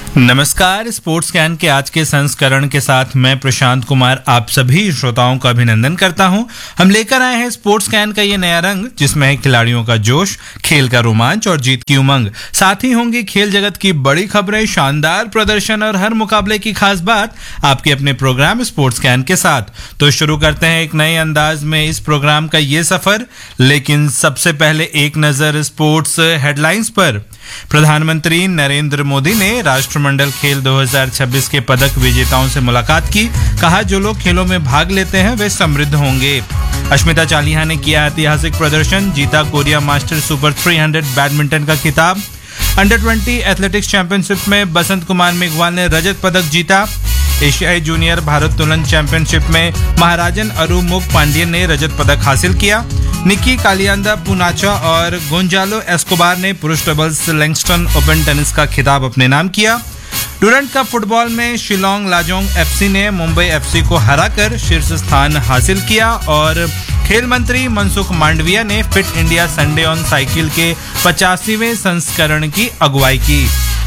नमस्कार। Sports scan के आज के संस्करण के साथ मैं प्रशांत कुमार आप सभी श्रोताओं का अभिनंदन करता हूं। हम लेकर आए हैं स्पोर्ट्स स्कैन का ये नया रंग, जिसमें है खिलाड़ियों का जोश, खेल का रोमांच और जीत की उमंग। साथ ही होंगी खेल जगत की बड़ी खबरें, शानदार प्रदर्शन और हर मुकाबले की खास बात आपके अपने प्रोग्राम स्पोर्ट्स स्कैन के साथ। तो शुरू करते हैं एक नए अंदाज में इस प्रोग्राम का ये सफर, लेकिन सबसे पहले एक नजर स्पोर्ट्स हेडलाइंस पर। प्रधानमंत्री नरेंद्र मोदी ने राष्ट्रमंडल खेल 2026 के पदक विजेताओं से मुलाकात की। कहा, जो लोग खेलों में भाग लेते हैं वे समृद्ध होंगे। अश्मिता चालिहा ने किया ऐतिहासिक प्रदर्शन, जीता कोरिया मास्टर सुपर 300 बैडमिंटन का खिताब। अंडर 20 एथलेटिक्स चैंपियनशिप में बसंत कुमार मेघवाल ने रजत पदक जीता। एशियाई जूनियर भारोत्तोलन चैंपियनशिप में महाराजन अरुमुग पांडियन ने रजत पदक हासिल किया। निकी कालियांदा पुनाचा और गोंजालो एस्कोबार ने पुरुष डबल्स लैंगस्टन ओपन टेनिस का खिताब अपने नाम किया। डुरंट कप फुटबॉल में शिलोंग लाजोंग एफसी ने मुंबई एफसी को हराकर शीर्ष स्थान हासिल किया। और खेल मंत्री मनसुख मांडविया ने fit India Sunday on cycle के 85वें संस्करण की अगुवाई की।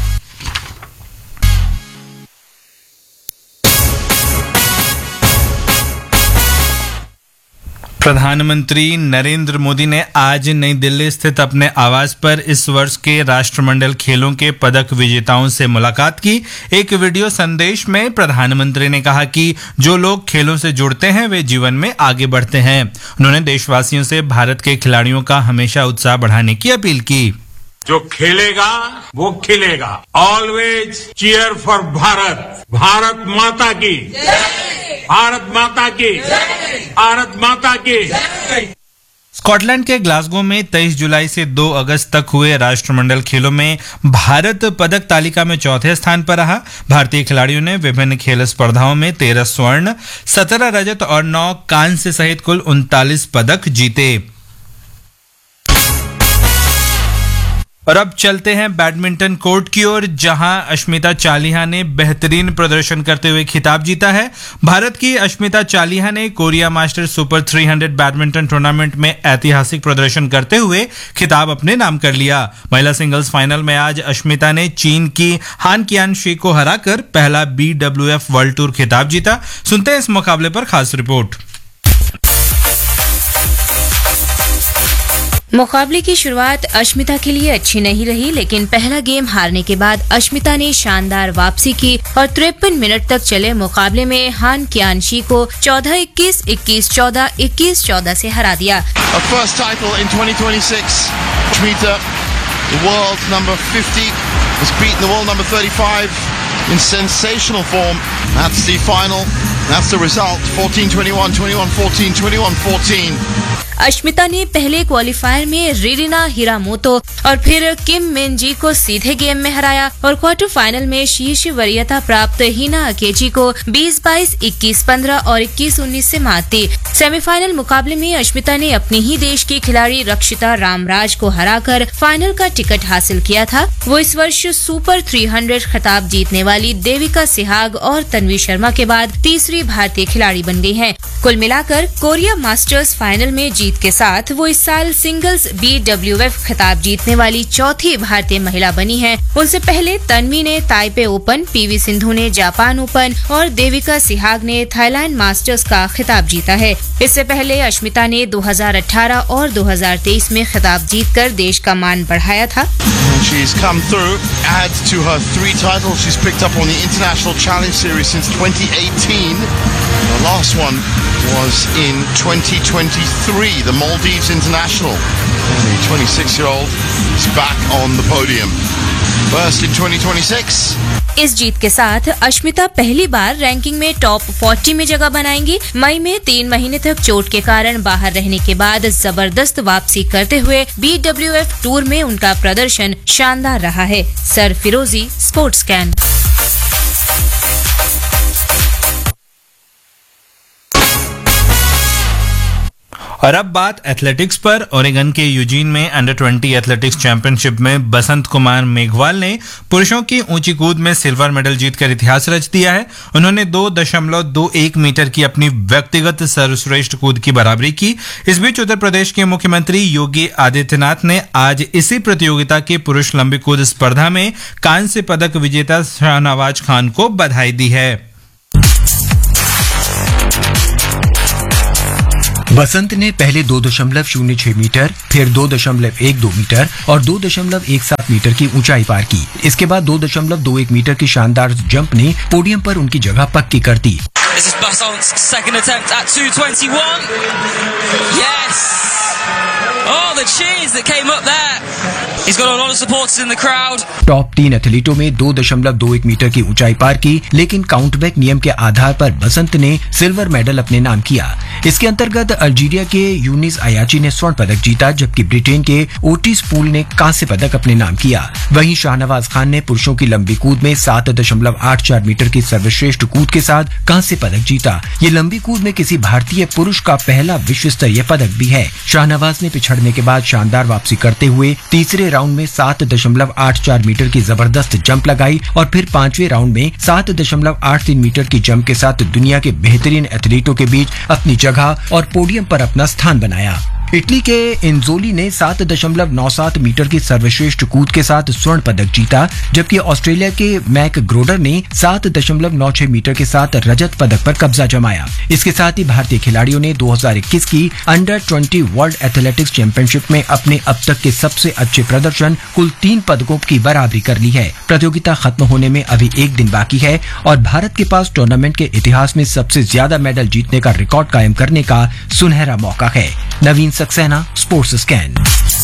प्रधानमंत्री नरेंद्र मोदी ने आज नई दिल्ली स्थित अपने आवास पर इस वर्ष के राष्ट्रमंडल खेलों के पदक विजेताओं से मुलाकात की। एक वीडियो संदेश में प्रधानमंत्री ने कहा कि जो लोग खेलों से जुड़ते हैं वे जीवन में आगे बढ़ते हैं। उन्होंने देशवासियों से भारत के खिलाड़ियों का हमेशा उत्साह बढ़ाने की अपील की। जो खेलेगा वो खिलेगा। Always cheer for Bharat. Bharat माता की, भारत माता की, भारत माता की। स्कॉटलैंड के ग्लासगो में 23 जुलाई से 2 अगस्त तक हुए राष्ट्रमंडल खेलों में भारत पदक तालिका में चौथे स्थान पर रहा। भारतीय खिलाड़ियों ने विभिन्न खेल स्पर्धाओं में 13 स्वर्ण, 17 रजत और 9 कांस्य सहित कुल 39 पदक जीते। और अब चलते हैं बैडमिंटन कोर्ट की ओर, जहां अश्मिता चालिहा ने बेहतरीन प्रदर्शन करते हुए खिताब जीता है। भारत की अश्मिता चालिहा ने Korea master super 300 badminton tournament में ऐतिहासिक प्रदर्शन करते हुए खिताब अपने नाम कर लिया। महिला सिंगल्स फाइनल में आज अश्मिता ने चीन की हान कियानशी को हराकर पहला BWF वर्ल्ड टूर खिताब जीता। सुनते हैं इस मुकाबले पर खास रिपोर्ट। मुकाबले की शुरुआत अश्मिता के लिए अच्छी नहीं रही, लेकिन पहला गेम हारने के बाद अश्मिता ने शानदार वापसी की और 53 मिनट तक चले मुकाबले में हान कियानशी को 14-21, 21-14, 21-14 से हरा दिया। First title in 2026. Ashmita, the world number 50, has beaten the world number 35 in sensational form. That's the final. That's the result. 14-21, 21-14, 21-14. Ashmita ने पहले क्वालिफायर में रीरिना हिरामोतो और फिर किम मिन जी को सीधे गेम में हराया और क्वार्टर फाइनल में शीर्ष वरीयता प्राप्त हिना अकेजी को 20-22, 21-15 और 21-19 से मात दी। सेमीफाइनल मुकाबले में अश्मिता ने अपने ही देश की खिलाड़ी रक्षिता रामराज को हराकर फाइनल का टिकट हासिल किया था। वो इस वर्ष सुपर 300 खिताब जीतने वाली देविका सिहाग और तन्वी शर्मा के बाद तीसरी भारतीय खिलाड़ी बन गई हैं। कुल मिलाकर कोरिया मास्टर्स फाइनल में जीत के साथ वो इस साल सिंगल्स BWF खिताब जीतने वाली चौथी भारतीय महिला बनी है। उनसे पहले तन्वी ने ताइपे ओपन, PV सिंधु ने जापान ओपन और देविका सिहाग ने थाईलैंड मास्टर्स का खिताब जीता है। इससे पहले अश्मिता ने 2018 और 2023 में खिताब जीतकर देश का मान बढ़ाया था। She's come through, add to her 3 titles she's picked up on the International Challenge Series since 2018. The last one was in 2023, the Maldives International. And the 26-year-old is back on the podium. First in 2026. इस जीत के साथ अश्मिता पहली बार ranking में top 40 में जगह बनाएंगी। मई में 3 महीने तक चोट के कारण बाहर रहने के बाद जबरदस्त वापसी करते हुए BWF टूर में उनका प्रदर्शन शानदार रहा है। सर फिरोजी, स्पोर्ट्स स्कैन। और अब बात एथलेटिक्स पर। ओरेगन के यूजीन में अंडर 20 एथलेटिक्स चैंपियनशिप में बसंत कुमार मेघवाल ने पुरुषों की ऊंची कूद में सिल्वर मेडल जीतकर इतिहास रच दिया है। उन्होंने 2.21 मीटर की अपनी व्यक्तिगत सर्वश्रेष्ठ कूद की बराबरी की। इस बीच उत्तर प्रदेश के मुख्यमंत्री योगी आदित्यनाथ ने आज इसी प्रतियोगिता के पुरुष लंबी कूद स्पर्धा में कांस्य पदक विजेता शाहनवाज खान को बधाई दी है। बसंत ने पहले 2.06 मीटर, फिर 2.12 मीटर और 2.17 मीटर की ऊंचाई पार की। इसके बाद 2.21 मीटर की शानदार जंप ने पोडियम पर उनकी जगह पक्की कर दी। टॉप 3 एथलीटों में 2.21 मीटर की ऊंचाई पार की, लेकिन काउंटबैक नियम के आधार पर बसंत ने सिल्वर मेडल अपने नाम किया। इसके अंतर्गत अल्जीरिया के यूनिस अयाची ने स्वर्ण पदक जीता, जबकि ब्रिटेन के ओटिस पूल ने कांस्य पदक अपने नाम किया। वहीं शाहनवाज खान ने पुरुषों की लंबी कूद में 7.84 मीटर की सर्वश्रेष्ठ कूद के साथ कांस्य पदक जीता। ये लंबी कूद में किसी भारतीय पुरुष का पहला विश्व स्तरीय पदक भी है। शाहनवाज ने पिछड़ने के बाद शानदार वापसी करते हुए तीसरे राउंड में 7.84 मीटर की जबरदस्त जंप लगाई और फिर 5वें राउंड में 7.83 मीटर की जंप के साथ दुनिया के बेहतरीन एथलीटों के बीच अपनी जगह और पोडियम पर अपना स्थान बनाया। इटली के इंजोली ने 7.97 मीटर की सर्वश्रेष्ठ कूद के साथ स्वर्ण पदक जीता, जबकि ऑस्ट्रेलिया के मैक ग्रोडर ने 7.96 मीटर के साथ रजत पदक पर कब्जा जमाया। इसके साथ ही भारतीय खिलाड़ियों ने 2021 की अंडर 20 वर्ल्ड एथलेटिक्स चैंपियनशिप में अपने अब तक के सबसे अच्छे प्रदर्शन कुल 3 पदकों की बराबरी कर ली है। प्रतियोगिता खत्म होने में अभी 1 दिन बाकी है और भारत के पास टूर्नामेंट के इतिहास में सबसे ज्यादा मेडल जीतने का रिकॉर्ड कायम करने का सुनहरा मौका है। नवीन सक्सेना, स्पोर्ट्स स्कैन।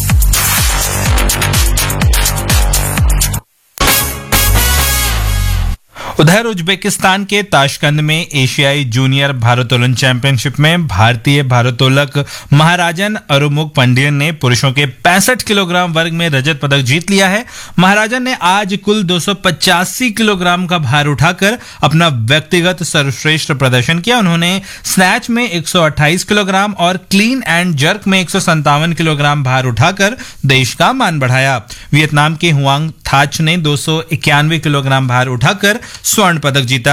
उधर उज्बेकिस्तान के ताशकंद में एशियाई जूनियर भारोत्तोलन चैंपियनशिप में भारतीय भारोत्तोलक महाराजन अरुमुग पंडियन ने पुरुषों के 65 किलोग्राम वर्ग में रजत पदक जीत लिया है। महाराजन ने आज कुल 285 किलोग्राम का भार उठाकर अपना व्यक्तिगत सर्वश्रेष्ठ प्रदर्शन किया। उन्होंने स्नैच में 128 किलोग्राम और क्लीन एंड जर्क में 157 किलोग्राम भार उठाकर देश का मान बढ़ाया। वियतनाम के हुआंग थाच ने 291 किलोग्राम भार उठाकर स्वर्ण पदक जीता।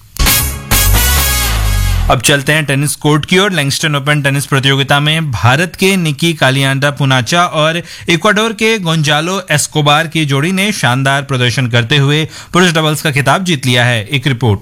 अब चलते हैं टेनिस कोर्ट की ओर। लैंगस्टन ओपन टेनिस प्रतियोगिता में भारत के निकी कालियांडा पुनाचा और इक्वाडोर के गोंजालो एस्कोबार की जोड़ी ने शानदार प्रदर्शन करते हुए पुरुष डबल्स का खिताब जीत लिया है। एक रिपोर्ट।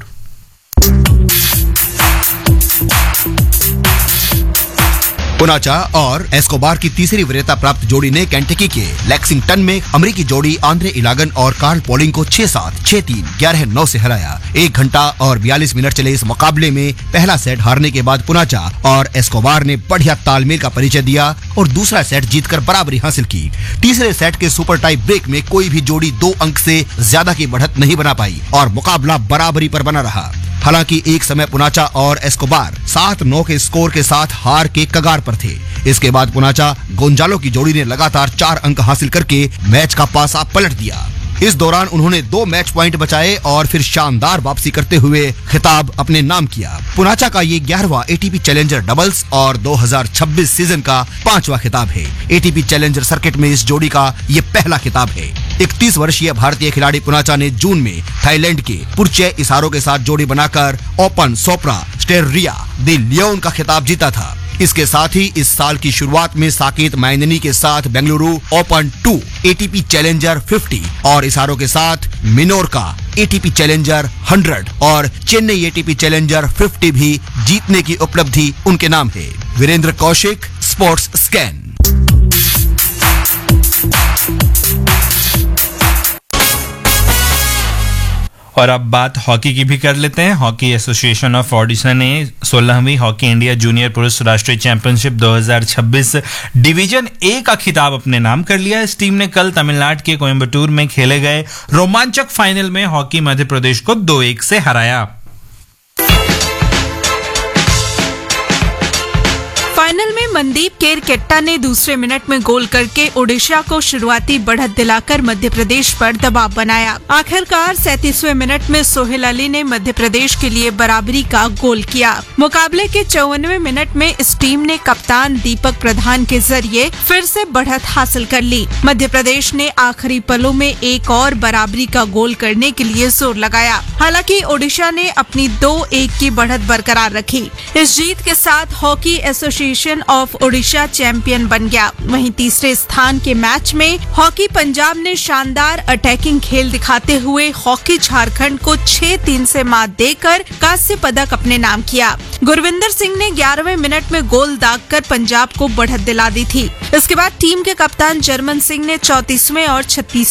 पुनाचा और एस्कोबार की तीसरी वरीयता प्राप्त जोड़ी ने केंटकी के लेक्सिंगटन में अमेरिकी जोड़ी आंद्रे इलागन और कार्ल पोलिंग को 6-7, 6-3, 11-9 से हराया। 1 घंटा और 42 मिनट चले इस मुकाबले में पहला सेट हारने के बाद पुनाचा और एस्कोबार ने बढ़िया तालमेल का परिचय दिया और दूसरा सेट जीतकर बराबरी हासिल की। तीसरे सेट के सुपर टाई ब्रेक में कोई भी जोड़ी 2 अंक से ज्यादा की बढ़त नहीं बना पाई और मुकाबला बराबरी पर बना रहा। हालांकि एक समय पुनाचा और एस्कोबार 7-9 के स्कोर के साथ हार के कगार पर थे। इसके बाद पुनाचा गोंजालो की जोड़ी ने लगातार 4 अंक हासिल करके मैच का पासा पलट दिया। इस दौरान उन्होंने 2 मैच पॉइंट बचाए और फिर शानदार वापसी करते हुए खिताब अपने नाम किया। पुनाचा का ये 11वां एटीपी चैलेंजर डबल्स और 2026 सीजन का 5वां खिताब है। एटीपी चैलेंजर सर्किट में इस जोड़ी का ये पहला खिताब है। 31 वर्षीय भारतीय खिलाड़ी पुनाचा ने जून में थाईलैंड के पुरचे इसारो के साथ जोड़ी बनाकर ओपन सोप्रा स्टेरिया दी लियोन का खिताब जीता था। इसके साथ ही इस साल की शुरुआत में साकेत माइननी के साथ बेंगलुरु ओपन 2 एटीपी चैलेंजर 50 और इसारो के साथ मिनोरका एटीपी चैलेंजर 100 और चेन्नई एटीपी चैलेंजर 50 भी जीतने की उपलब्धि उनके नाम है। Virendra Kaushik, sports scan. और अब बात हॉकी की भी कर लेते हैं। हॉकी एसोसिएशन ऑफ ओडिशा ने 16वीं हॉकी इंडिया जूनियर पुरुष राष्ट्रीय चैंपियनशिप 2026 डिवीजन ए का खिताब अपने नाम कर लिया। इस टीम ने कल तमिलनाडु के कोयम्बटूर में खेले गए रोमांचक फाइनल में हॉकी मध्य प्रदेश को 2-1 से हराया। फाइनल में मनदीप केरकेट्टा ने दूसरे मिनट में गोल करके ओडिशा को शुरुआती बढ़त दिलाकर मध्य प्रदेश पर दबाव बनाया। आखिरकार 37वें मिनट में सोहेल अली ने मध्य प्रदेश के लिए बराबरी का गोल किया। मुकाबले के 54वें मिनट में इस टीम ने कप्तान दीपक प्रधान के जरिए फिर से बढ़त हासिल कर ली। मध्य प्रदेश ने आखिरी पलों में एक और बराबरी का गोल करने के लिए जोर लगाया। हालांकि ओडिशा ने अपनी 2-1 की बढ़त बरकरार रखी। इस जीत के साथ hockey association of Odisha champion बन गया। वहीं तीसरे स्थान के मैच में हॉकी पंजाब ने शानदार अटैकिंग खेल दिखाते हुए हॉकी झारखंड को 6-3 से मात देकर कांस्य पदक अपने नाम किया। गुरविंदर सिंह ने 11वें मिनट में गोल दागकर पंजाब को बढ़त दिला दी थी। इसके बाद टीम के कप्तान जर्मन सिंह ने 34वें और 36